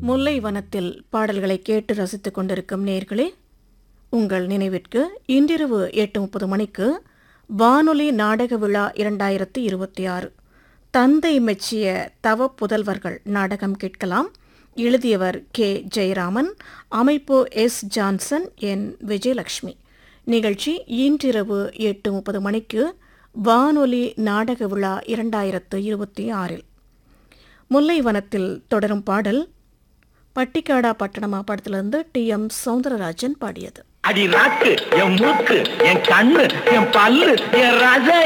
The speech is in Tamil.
முல்லை வனத்தில் பாடல்களை கேட்டு ரசித்துக் கொண்டிருக்கும் நேயர்களே, உங்கள் நினைவிற்கு இன்றிரவு 8:30 மணிக்கு வானொலி நாடக விழா 2026 தந்தை மெச்சிய தவ புதல்வர்கள் நாடகம் கேட்கலாம். எழுதியவர் கே. ஜெயராமன், அமைப்பு எஸ். ஜான்சன், என். விஜயலட்சுமி. நிகழ்ச்சி இன்றிரவு 8:30 மணிக்கு வானொலி நாடக விழா 2026. முல்லை வனத்தில் தொடரும் பாடல் பட்டிக்காடா பட்டணமா படத்திலிருந்து டி.எம். சௌந்தரராஜன் பாடியது. அடி ராக்கு, என் மூக்கு, என் கண்ணு, என் பல்லு, என் ராஜா.